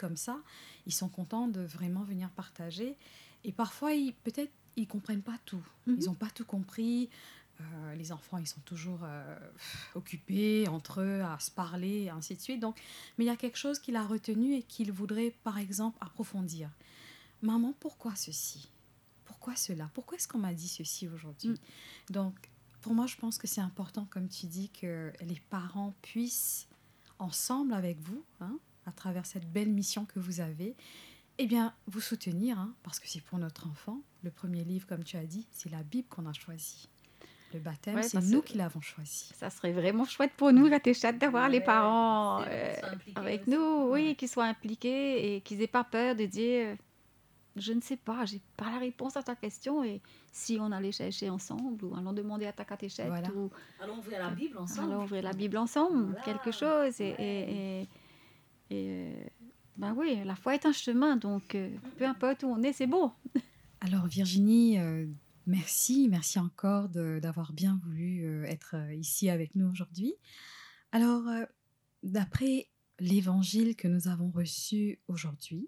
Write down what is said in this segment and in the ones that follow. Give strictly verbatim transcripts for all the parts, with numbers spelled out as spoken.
comme ça, ils sont contents de vraiment venir partager. Et parfois, ils, peut-être, ils ne comprennent pas tout. Mhm. Ils n'ont pas tout compris. Euh, les enfants, ils sont toujours euh, occupés entre eux à se parler, et ainsi de suite. Donc, mais il y a quelque chose qu'il a retenu et qu'il voudrait, par exemple, approfondir. Maman, pourquoi ceci? Pourquoi cela? Pourquoi est-ce qu'on m'a dit ceci aujourd'hui? Mm. Donc, pour moi, je pense que c'est important, comme tu dis, que les parents puissent, ensemble avec vous, hein, à travers cette belle mission que vous avez, eh bien, vous soutenir, hein, parce que c'est pour notre enfant. Le premier livre, comme tu as dit, c'est la Bible qu'on a choisi. Le baptême, Ouais, c'est parce nous que qui l'avons choisi. ça serait vraiment chouette pour nous, la Téchette, d'avoir les Ouais, parents c'est euh, qu'ils soient impliqués avec aussi. nous, oui, Ouais. qu'ils soient impliqués et qu'ils n'aient pas peur de dire euh, je ne sais pas, j'ai pas la réponse à ta question et si on allait chercher ensemble ou allons demander à ta catéchète Voilà. ou Allons ouvrir la Bible ensemble. allons ouvrir la Bible ensemble, Voilà. quelque chose. Et, Ouais. et, et, et, euh, ben oui, la foi est un chemin, donc euh, peu importe où on est, c'est beau. Alors Virginie, euh, merci, merci encore de, d'avoir bien voulu euh, être euh, ici avec nous aujourd'hui. Alors, euh, d'après l'évangile que nous avons reçu aujourd'hui,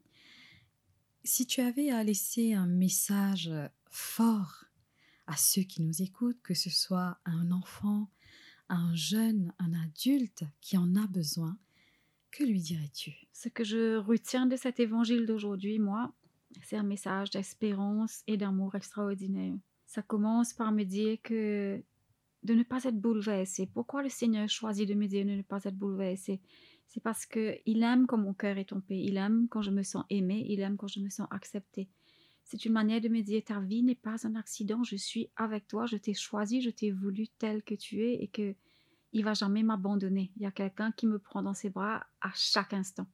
si tu avais à laisser un message fort à ceux qui nous écoutent, que ce soit à un enfant, à un jeune, un adulte qui en a besoin, que lui dirais-tu? Ce que je retiens de cet évangile d'aujourd'hui, moi, c'est un message d'espérance et d'amour extraordinaire. Ça commence par me dire que de ne pas être bouleversé. Pourquoi le Seigneur choisit de me dire de ne pas être bouleversé? C'est parce qu'il aime quand mon cœur est tombé. Il aime quand je me sens aimée. Il aime quand je me sens acceptée. C'est une manière de me dire ta vie n'est pas un accident. Je suis avec toi. Je t'ai choisi. Je t'ai voulu tel que tu es et que il va jamais m'abandonner. Il y a quelqu'un qui me prend dans ses bras à chaque instant.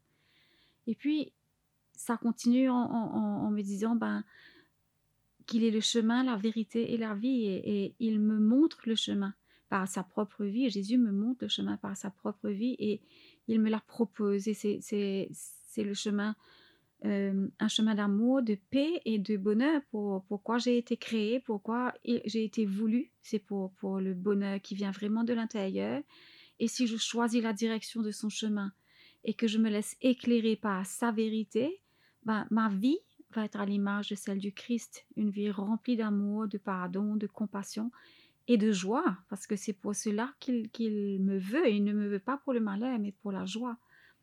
Et puis, ça continue en, en, en me disant ben, qu'il est le chemin, la vérité et la vie. Et, et il me montre le chemin par sa propre vie. Jésus me montre le chemin par sa propre vie et il me l'a proposé. C'est, c'est, c'est le chemin, euh, un chemin d'amour, de paix et de bonheur. Pour, pourquoi j'ai été créée, pourquoi j'ai été voulue. C'est pour, pour le bonheur qui vient vraiment de l'intérieur. Et si je choisis la direction de son chemin et que je me laisse éclairer par sa vérité, ben, ma vie va être à l'image de celle du Christ, une vie remplie d'amour, de pardon, de compassion et de joie, parce que c'est pour cela qu'il, qu'il me veut, et il ne me veut pas pour le malheur, mais pour la joie.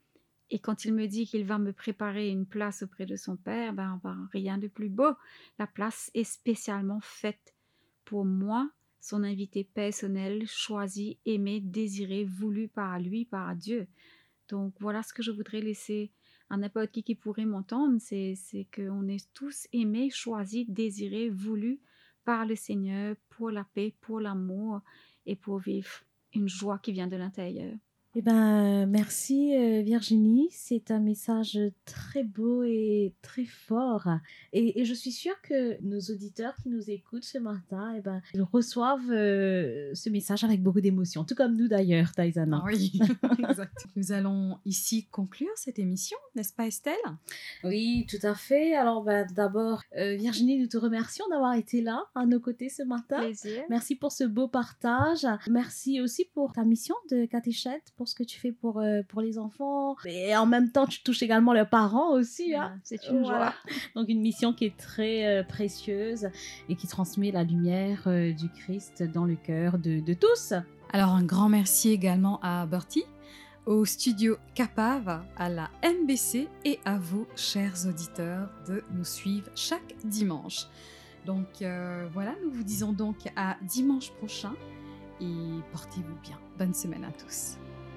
Et quand il me dit qu'il va me préparer une place auprès de son Père, ben, ben rien de plus beau. La place est spécialement faite pour moi, son invité personnel, choisi, aimé, désiré, voulu par lui, par Dieu. Donc voilà ce que je voudrais laisser à n'importe qui qui pourrait m'entendre, c'est, c'est qu'on est tous aimés, choisis, désirés, voulus par le Seigneur pour la paix, pour l'amour et pour vivre une joie qui vient de l'intérieur. Eh ben, merci euh, Virginie, c'est un message très beau et très fort. Et, et je suis sûre que nos auditeurs qui nous écoutent ce matin, eh ben, ils reçoivent euh, ce message avec beaucoup d'émotion, tout comme nous d'ailleurs, Taïsana. Oui, exact. Nous allons ici conclure cette émission, n'est-ce pas Estelle? Oui, tout à fait. Alors ben, d'abord, euh, Virginie, nous te remercions d'avoir été là à nos côtés ce matin. Plaisir. Merci pour ce beau partage. Merci aussi pour ta mission de catéchète, pour ce que tu fais pour, euh, pour les enfants. Et en même temps, tu touches également leurs parents aussi. Hein. C'est une Voilà. joie. Donc une mission qui est très euh, précieuse et qui transmet la lumière euh, du Christ dans le cœur de, de tous. Alors un grand merci également à Bertie, au studio Capave, à la M B C et à vous, chers auditeurs, de nous suivre chaque dimanche. Donc euh, voilà, nous vous disons donc à dimanche prochain et portez-vous bien. Bonne semaine à tous.